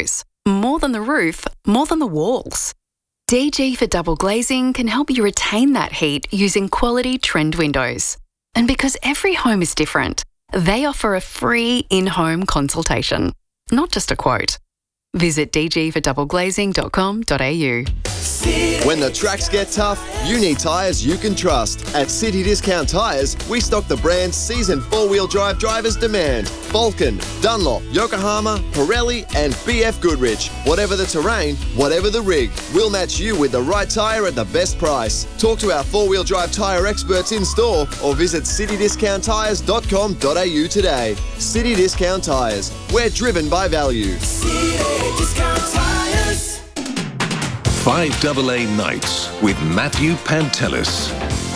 windows. More than the roof, more than the walls. DG for double glazing can help you retain that heat using quality trend windows. And because every home is different, they offer a free in-home consultation, not just a quote. Visit dgfordoubleglazing.com.au. When the tracks get tough, you need tyres you can trust. At City Discount Tyres, we stock the brands seasoned four-wheel drive drivers demand. Vulcan, Dunlop, Yokohama, Pirelli and BF Goodrich. Whatever the terrain, whatever the rig, we'll match you with the right tyre at the best price. Talk to our four-wheel drive tyre experts in store or visit citydiscounttyres.com.au today. City Discount Tyres. We're driven by value. City Discount Tyres. 5AA Nights with Matthew Pantelis.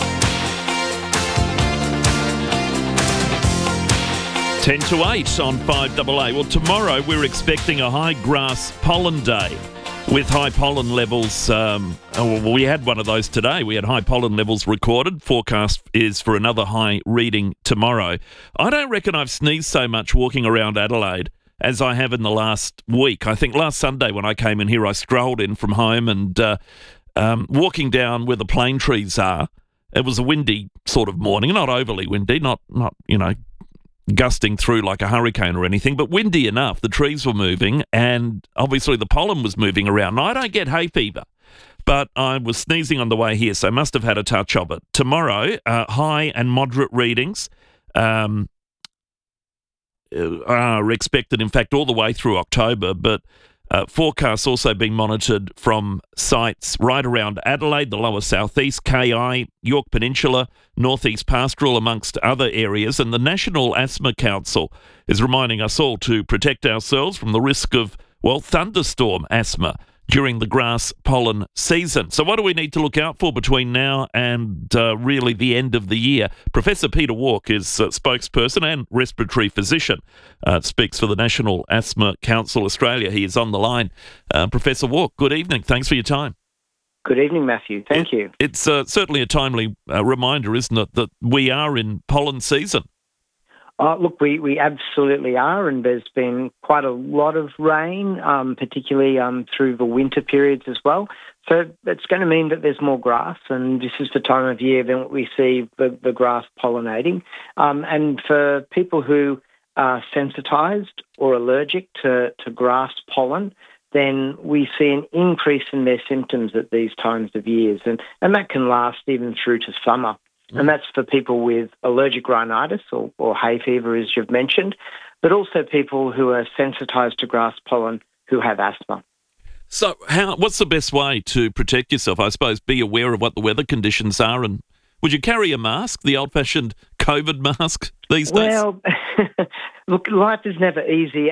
10 to 8 on 5AA. Well, tomorrow we're expecting a high grass pollen day with high pollen levels. We had one of those today. We had high pollen levels recorded. Forecast is for another high reading tomorrow. I don't reckon I've sneezed so much walking around Adelaide as I have in the last week. I think last Sunday when I came in here, I strolled in from home and walking down where the plane trees are. It was a windy sort of morning, not overly windy, not gusting through like a hurricane or anything, but windy enough. The trees were moving and obviously the pollen was moving around. Now, I don't get hay fever, but I was sneezing on the way here, so must have had a touch of it. Tomorrow, high and moderate readings are expected, in fact, all the way through October, but forecasts also being monitored from sites right around Adelaide, the lower southeast, KI, York Peninsula, northeast pastoral, amongst other areas. And the National Asthma Council is reminding us all to protect ourselves from the risk of, thunderstorm asthma during the grass pollen season. So what do we need to look out for between now and really the end of the year? Professor Peter Walk is spokesperson and respiratory physician, speaks for the National Asthma Council Australia. He is on the line. Professor Walk, good evening. Thanks for your time. Good evening, Matthew. Thank you. It's certainly a timely reminder, isn't it, that we are in pollen season? Look, we absolutely are, and there's been quite a lot of rain, particularly through the winter periods as well. So it's going to mean that there's more grass, and this is the time of year when we see the grass pollinating. And for people who are sensitised or allergic to grass pollen, then we see an increase in their symptoms at these times of years, and that can last even through to summer. And that's for people with allergic rhinitis or hay fever, as you've mentioned, but also people who are sensitised to grass pollen who have asthma. So what's the best way to protect yourself? I suppose be aware of what the weather conditions are. And would you carry a mask, the old-fashioned COVID mask these days? Well, look, life is never easy.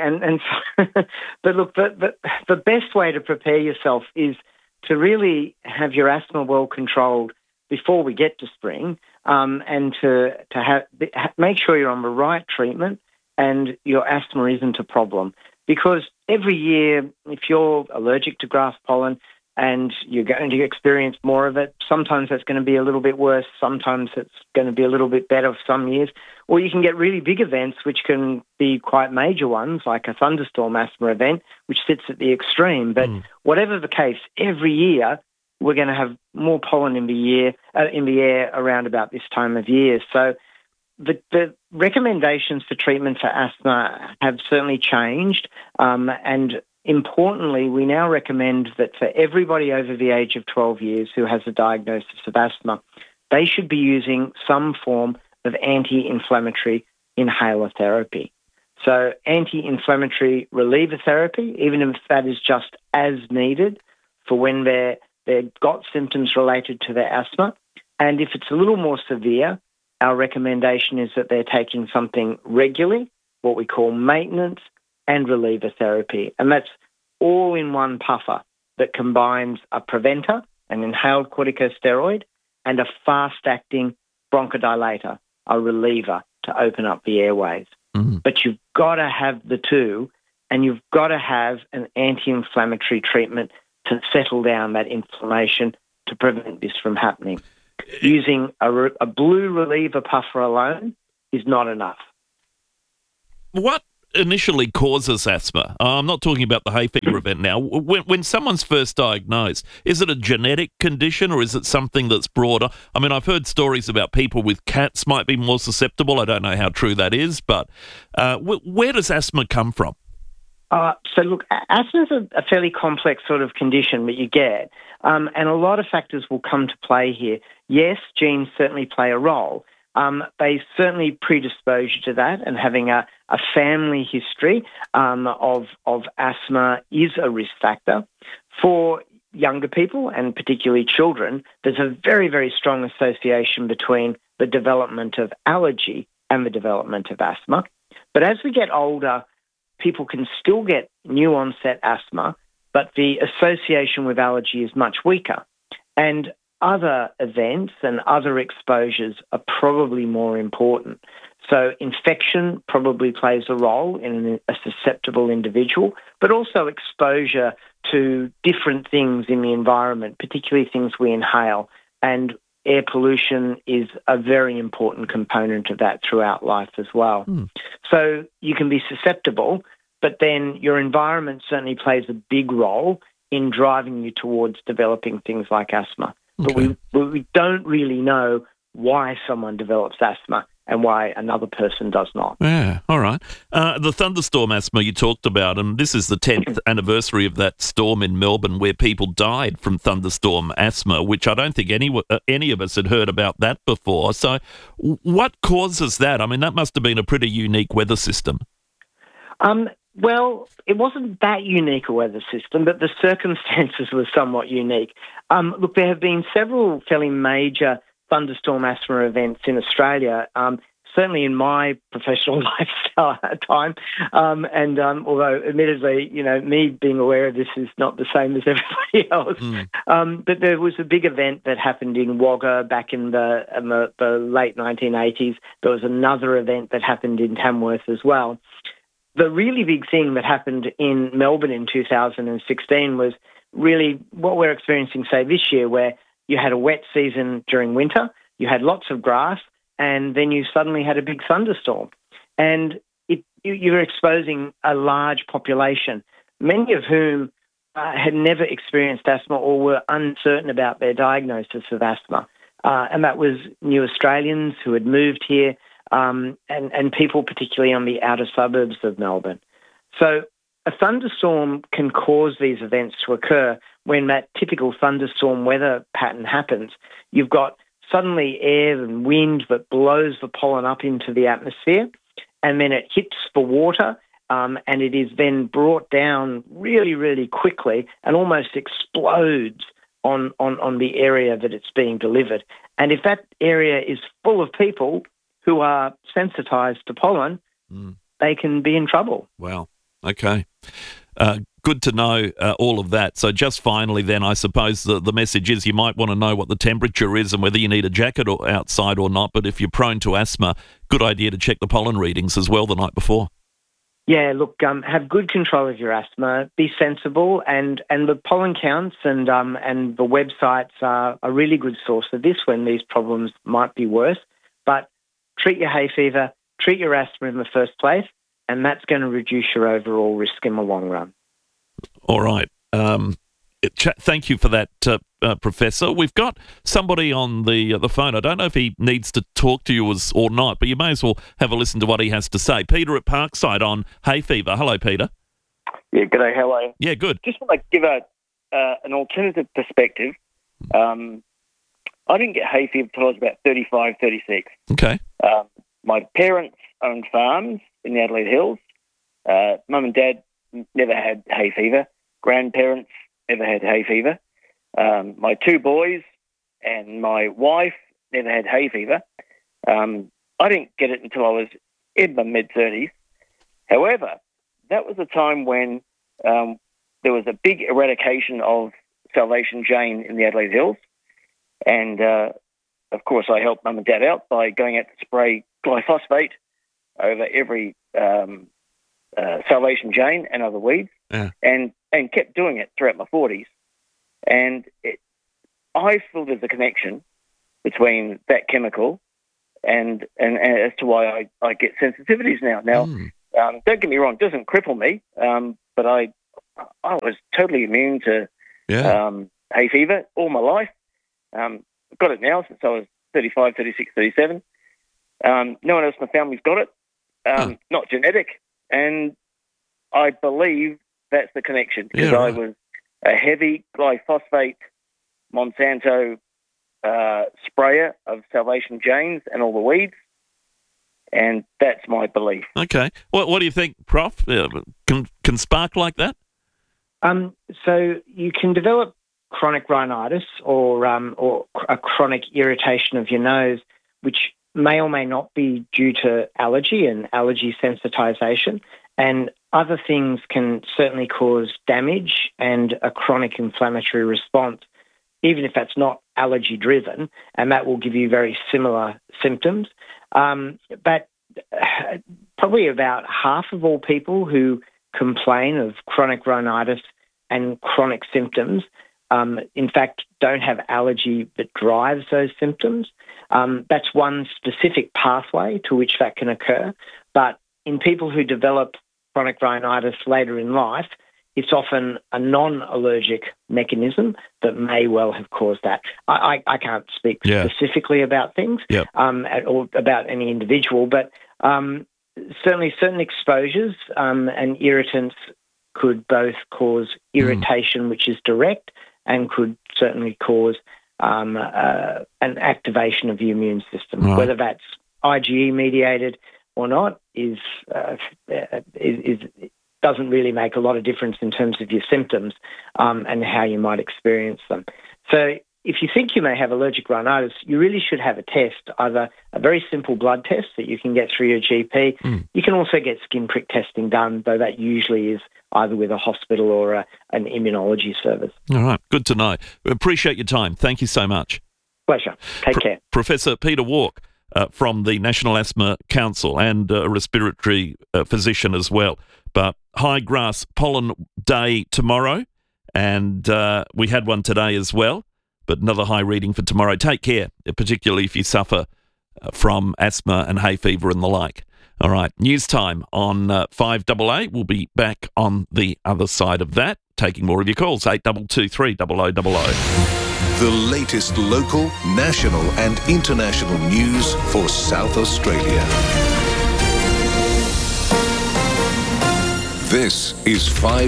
But look, the best way to prepare yourself is to really have your asthma well controlled before we get to spring, and to make sure you're on the right treatment and your asthma isn't a problem. Because every year, if you're allergic to grass pollen and you're going to experience more of it, sometimes that's going to be a little bit worse, sometimes it's going to be a little bit better some years, or you can get really big events which can be quite major ones, like a thunderstorm asthma event, which sits at the extreme. But whatever the case, every year, we're going to have more pollen in the air around about this time of year. So the recommendations for treatment for asthma have certainly changed. And importantly, we now recommend that for everybody over the age of 12 years who has a diagnosis of asthma, they should be using some form of anti-inflammatory inhaler therapy. So anti-inflammatory reliever therapy, even if that is just as needed for when they've got symptoms related to their asthma. And if it's a little more severe, our recommendation is that they're taking something regularly, what we call maintenance and reliever therapy. And that's all in one puffer that combines a preventer, an inhaled corticosteroid, and a fast-acting bronchodilator, a reliever to open up the airways. But you've got to have the two, and you've got to have an anti-inflammatory treatment to settle down that inflammation to prevent this from happening. Using a blue reliever puffer alone is not enough. What initially causes asthma? I'm not talking about the hay fever your event now. When someone's first diagnosed, is it a genetic condition or is it something that's broader? I mean, I've heard stories about people with cats might be more susceptible. I don't know how true that is, but where does asthma come from? So look, asthma is a fairly complex sort of condition that you get, and a lot of factors will come to play here. Yes, genes certainly play a role. They certainly predispose you to that, and having a family history of asthma is a risk factor. For younger people, and particularly children, there's a very, very strong association between the development of allergy and the development of asthma. But as we get older, people can still get new onset asthma, but the association with allergy is much weaker. And other events and other exposures are probably more important. So infection probably plays a role in a susceptible individual, but also exposure to different things in the environment, particularly things we inhale. And air pollution is a very important component of that throughout life as well. So you can be susceptible, but then your environment certainly plays a big role in driving you towards developing things like asthma. Okay. But we don't really know why someone develops asthma and why another person does not. Yeah, all right. The thunderstorm asthma you talked about, and this is the 10th anniversary of that storm in Melbourne where people died from thunderstorm asthma, which I don't think any of us had heard about that before. So what causes that? I mean, that must have been a pretty unique weather system. Well, it wasn't that unique a weather system, but the circumstances were somewhat unique. Look, there have been several fairly major thunderstorm asthma events in Australia, certainly in my professional lifestyle at time. And although, admittedly, me being aware of this is not the same as everybody else. But there was a big event that happened in Wagga back in the late 1980s. There was another event that happened in Tamworth as well. The really big thing that happened in Melbourne in 2016 was really what we're experiencing, say, this year, where you had a wet season during winter, you had lots of grass, and then you suddenly had a big thunderstorm. And you were exposing a large population, many of whom had never experienced asthma or were uncertain about their diagnosis of asthma. And that was new Australians who had moved here, and people particularly on the outer suburbs of Melbourne. So a thunderstorm can cause these events to occur when that typical thunderstorm weather pattern happens. You've got suddenly air and wind that blows the pollen up into the atmosphere, and then it hits the water, and it is then brought down really, really quickly and almost explodes on the area that it's being delivered. And if that area is full of people who are sensitized to pollen, they can be in trouble. Wow. Okay. Good to know all of that. So just finally then, I suppose the message is you might want to know what the temperature is and whether you need a jacket outside or not. But if you're prone to asthma, good idea to check the pollen readings as well the night before. Yeah, look, have good control of your asthma, be sensible, and the pollen counts and the websites are a really good source of this when these problems might be worse. But treat your hay fever, treat your asthma in the first place, and that's going to reduce your overall risk in the long run. All right. Thank you for that, Professor. We've got somebody on the phone. I don't know if he needs to talk to you or not, but you may as well have a listen to what he has to say. Peter at Parkside on hay fever. Hello, Peter. Yeah, g'day. How are you? Yeah, good. Just want to give an alternative perspective. I didn't get hay fever until I was about 35, 36. Okay. My parents owned farms in the Adelaide Hills. Mum and Dad never had hay fever. Grandparents never had hay fever. My two boys and my wife never had hay fever. I didn't get it until I was in my mid-30s. However, that was a time when there was a big eradication of Salvation Jane in the Adelaide Hills. And, of course, I helped Mum and Dad out by going out to spray glyphosate over every Salvation Jane and other weeds, and kept doing it throughout my 40s. And I feel there's a connection between that chemical and as to why I get sensitivities now. Now, don't get me wrong, it doesn't cripple me, but I I was totally immune to hay fever all my life. I've got it now since I was 35, 36, 37. No one else in my family's got it. Not genetic. And I believe that's the connection, because I was a heavy glyphosate Monsanto sprayer of Salvation Janes and all the weeds, and that's my belief. Okay. What do you think, Prof? Can spark like that? So you can develop chronic rhinitis or a chronic irritation of your nose, which may or may not be due to allergy and allergy sensitization. And other things can certainly cause damage and a chronic inflammatory response, even if that's not allergy-driven, and that will give you very similar symptoms. But probably about half of all people who complain of chronic rhinitis and chronic symptoms, in fact, don't have allergy that drives those symptoms. That's one specific pathway to which that can occur. But in people who develop chronic rhinitis later in life, it's often a non-allergic mechanism that may well have caused that. I can't speak specifically about things or about any individual, but certainly certain exposures and irritants could both cause irritation, which is direct, and could certainly cause an activation of the immune system. Right. Whether that's IgE-mediated or not is doesn't really make a lot of difference in terms of your symptoms and how you might experience them. So if you think you may have allergic rhinitis, you really should have a test, either a very simple blood test that you can get through your GP. You can also get skin prick testing done, though that usually is either with a hospital or an immunology service. All right, good to know. We appreciate your time. Thank you so much. Pleasure. Take care. Professor Peter Walk from the National Asthma Council and a respiratory physician as well. But High Grass Pollen Day tomorrow, and we had one today as well, but another high reading for tomorrow. Take care, particularly if you suffer from asthma and hay fever and the like. All right, news time on 5AA. We'll be back on the other side of that, taking more of your calls, 8223 0000. The latest local, national and international news for South Australia. This is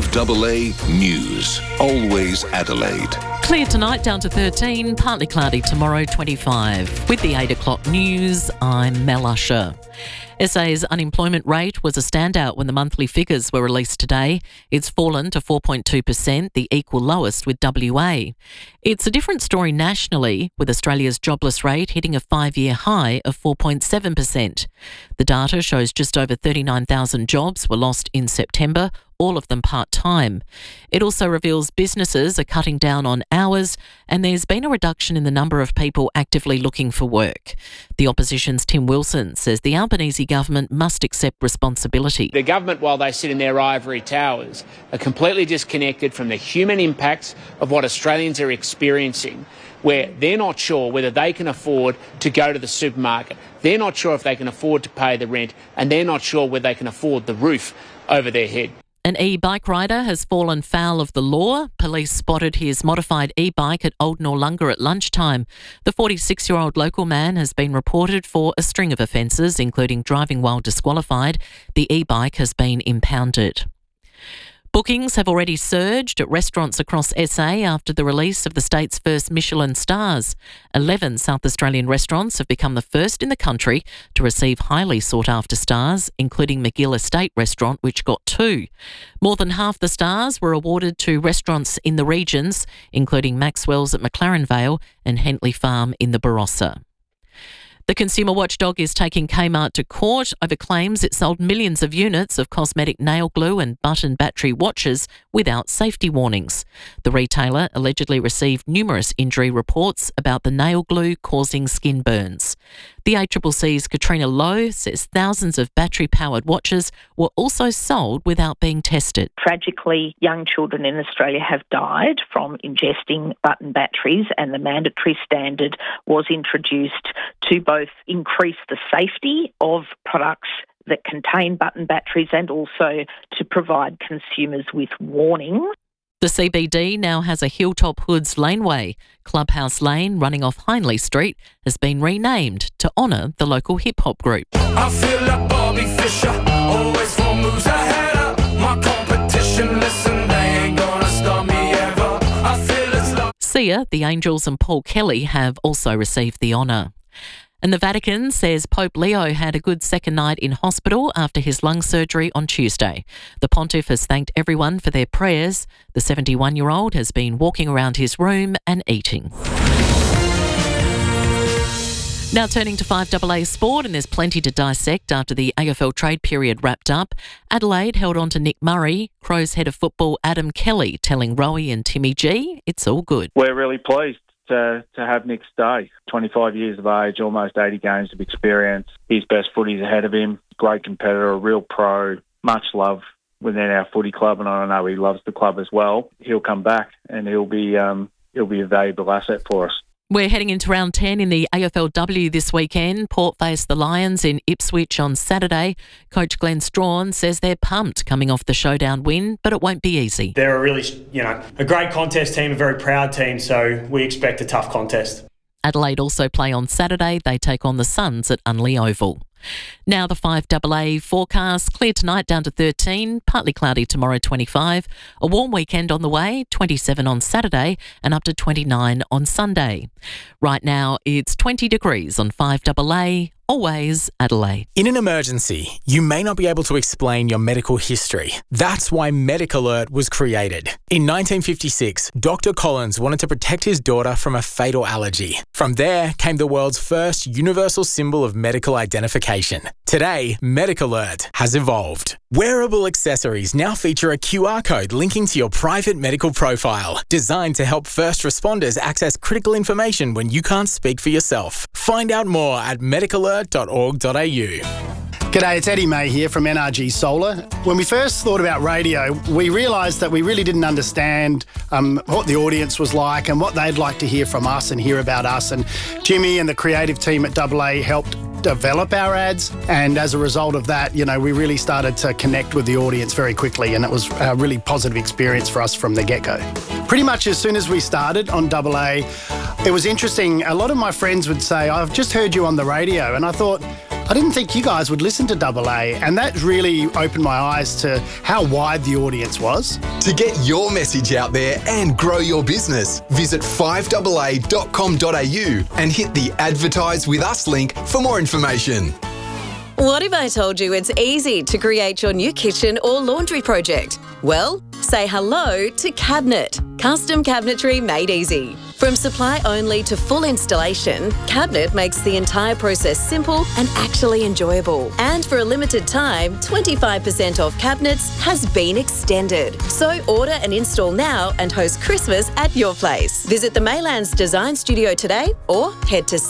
5AA News, always Adelaide. Clear tonight, down to 13, partly cloudy tomorrow, 25. With the 8 o'clock news, I'm Mel Usher. SA's unemployment rate was a standout when the monthly figures were released today. It's fallen to 4.2%, the equal lowest with WA. It's a different story nationally, with Australia's jobless rate hitting a 5-year high of 4.7%. The data shows just over 39,000 jobs were lost in September, all of them part-time. It also reveals businesses are cutting down on hours, and there's been a reduction in the number of people actively looking for work. The opposition's Tim Wilson says the Albanese government must accept responsibility. The government, while they sit in their ivory towers, are completely disconnected from the human impacts of what Australians are experiencing, where they're not sure whether they can afford to go to the supermarket. They're not sure if they can afford to pay the rent, and they're not sure whether they can afford the roof over their head. An e-bike rider has fallen foul of the law. Police spotted his modified e-bike at Old Noarlunga at lunchtime. The 46-year-old local man has been reported for a string of offences, including driving while disqualified. The e-bike has been impounded. Bookings have already surged at restaurants across SA after the release of the state's first Michelin stars. 11 South Australian restaurants have become the first in the country to receive highly sought-after stars, including McGill Estate Restaurant, which got 2. More than half the stars were awarded to restaurants in the regions, including Maxwell's at McLaren Vale and Hentley Farm in the Barossa. The consumer watchdog is taking Kmart to court over claims it sold millions of units of cosmetic nail glue and button battery watches without safety warnings. The retailer allegedly received numerous injury reports about the nail glue causing skin burns. The ACCC's Katrina Lowe says thousands of battery-powered watches were also sold without being tested. Tragically, young children in Australia have died from ingesting button batteries, and the mandatory standard was introduced to both increase the safety of products that contain button batteries and also to provide consumers with warnings. The CBD now has a Hilltop Hoods laneway. Clubhouse Lane, running off Hindley Street, has been renamed to honour the local hip-hop group. I feel like Bobby Fischer, always 4 moves ahead of my competition. Listen, they ain't gonna stop me ever. I feel it's like Sia, the Angels and Paul Kelly have also received the honour. And the Vatican says Pope Leo had a good second night in hospital after his lung surgery on Tuesday. The pontiff has thanked everyone for their prayers. The 71-year-old has been walking around his room and eating. Now turning to 5AA sport, and there's plenty to dissect after the AFL trade period wrapped up. Adelaide held on to Nick Murray. Crows head of football Adam Kelly telling Rowie and Timmy G it's all good. We're really pleased to have Nick stay. 25 years of age, almost 80 games of experience. His best footy's ahead of him. Great competitor, a real pro, much love within our footy club, and I know he loves the club as well. He'll come back and he'll be a valuable asset for us. We're heading into round 10 in the AFLW this weekend. Port face the Lions in Ipswich on Saturday. Coach Glenn Strawn says they're pumped coming off the showdown win, but it won't be easy. They're a really, a great contest team, a very proud team, so we expect a tough contest. Adelaide also play on Saturday. They take on the Suns at Unley Oval. Now the 5AA forecast. Clear tonight down to 13, partly cloudy tomorrow 25. A warm weekend on the way, 27 on Saturday and up to 29 on Sunday. Right now it's 20 degrees on 5AA. Always Adelaide. In an emergency, you may not be able to explain your medical history. That's why MedicAlert was created. In 1956, Dr. Collins wanted to protect his daughter from a fatal allergy. From there came the world's first universal symbol of medical identification. Today, MedicAlert has evolved. Wearable accessories now feature a QR code linking to your private medical profile, designed to help first responders access critical information when you can't speak for yourself. Find out more at medicalert.org.au. G'day, it's Eddie May here from NRG Solar. When we first thought about radio, we realised that we really didn't understand what the audience was like and what they'd like to hear from us and hear about us. And Jimmy and the creative team at AA helped develop our ads, and as a result of that, we really started to connect with the audience very quickly, and it was a really positive experience for us from the get-go. Pretty much as soon as we started on AA, it was interesting. A lot of my friends would say, I've just heard you on the radio, and I thought, I didn't think you guys would listen to AA, and that really opened my eyes to how wide the audience was. To get your message out there and grow your business, visit 5AA.com.au and hit the Advertise With Us link for more information. What if I told you it's easy to create your new kitchen or laundry project? Well, say hello to Cabinet. Custom cabinetry made easy. From supply only to full installation, Cabinet makes the entire process simple and actually enjoyable. And for a limited time, 25% off cabinets has been extended. So order and install now and host Christmas at your place. Visit the Maylands Design Studio today or head to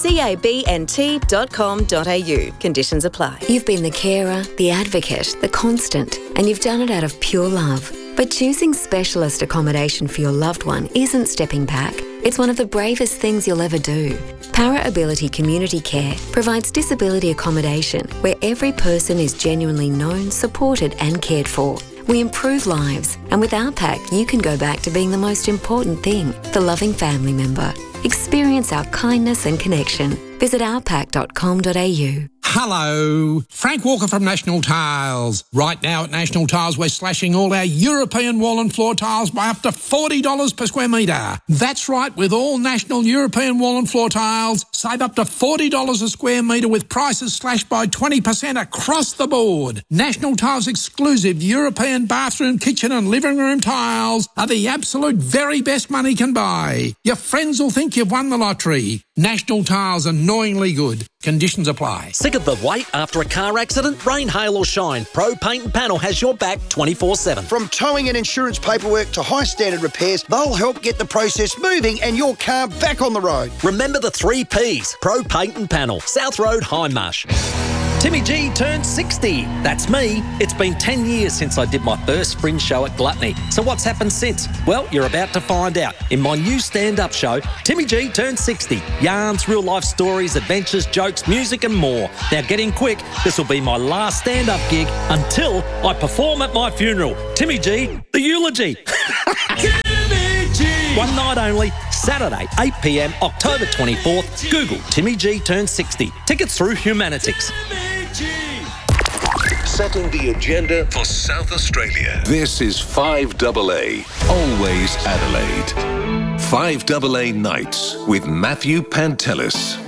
cabnt.com.au. Conditions apply. You've been the carer, the advocate, the constant, and you've done it out of pure love. But choosing specialist accommodation for your loved one isn't stepping back. It's one of the bravest things you'll ever do. Para Ability Community Care provides disability accommodation where every person is genuinely known, supported and cared for. We improve lives, and with our pack, you can go back to being the most important thing, the loving family member. Experience our kindness and connection. Visit ourpack.com.au. Hello, Frank Walker from National Tiles. Right now at National Tiles, we're slashing all our European wall and floor tiles by up to $40 per square metre. That's right, with all National European wall and floor tiles, save up to $40 a square metre with prices slashed by 20% across the board. National Tiles exclusive European bathroom, kitchen and living room tiles are the absolute very best money can buy. Your friends will think you've won the lottery. National Tiles, annoyingly good. Conditions apply. Sick of the wait after a car accident? Rain, hail or shine, Pro Paint and Panel has your back 24/7. From towing and insurance paperwork to high standard repairs, they'll help get the process moving and your car back on the road. Remember the 3 Ps. Pro Paint and Panel, South Road, Hindmarsh. Timmy G turned 60. That's me. It's been 10 years since I did my first fringe show at Gluttony. So what's happened since? Well, you're about to find out in my new stand-up show, Timmy G turned 60. Yarns, real-life stories, adventures, jokes, music and more. Now get in quick. This will be my last stand-up gig until I perform at my funeral. Timmy G, the eulogy. Timmy G. One night only, Saturday, 8 p.m, October 24th. Google Timmy G turned 60. Tickets through Humanitix. Setting the agenda for South Australia. This is 5AA, always Adelaide. 5AA Nights with Matthew Pantelis.